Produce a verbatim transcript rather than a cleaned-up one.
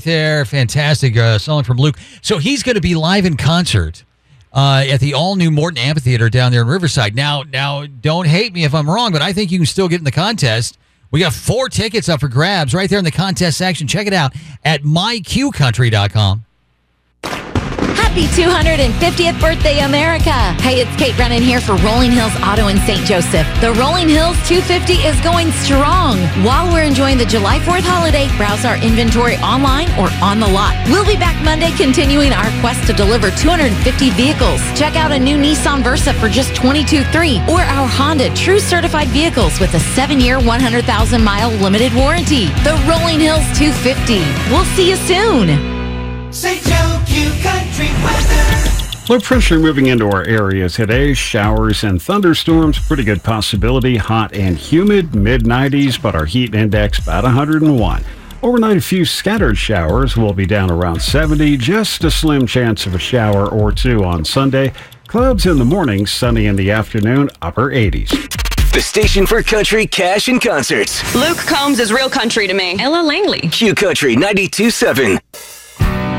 there. Fantastic uh, song from Luke. So he's going to be live in concert uh, at the all-new Morton Amphitheater down there in Riverside. Now, now, don't hate me if I'm wrong, but I think you can still get in the contest. We got four tickets up for grabs right there in the contest section. Check it out at my q country dot com. Happy two hundred fiftieth birthday, America. Hey, it's Kate Brennan here for Rolling Hills Auto in Saint Joseph. The Rolling Hills two fifty is going strong. While we're enjoying the July fourth holiday, browse our inventory online or on the lot. We'll be back Monday continuing our quest to deliver two hundred fifty vehicles. Check out a new Nissan Versa for just twenty-two thousand three hundred dollars or our Honda True Certified vehicles with a seven-year, one hundred thousand mile limited warranty. The Rolling Hills two fifty. We'll see you soon. Saint Joe Q Country weather. Low pressure moving into our area today. Showers and thunderstorms. Pretty good possibility. Hot and humid. mid nineties, but our heat index about one hundred one. Overnight, a few scattered showers. Will be down around seventy. Just a slim chance of a shower or two on Sunday. Clouds in the morning. Sunny in the afternoon. Upper eighties. The station for country, cash, and concerts. Luke Combs is real country to me. Ella Langley. Q Country ninety-two point seven.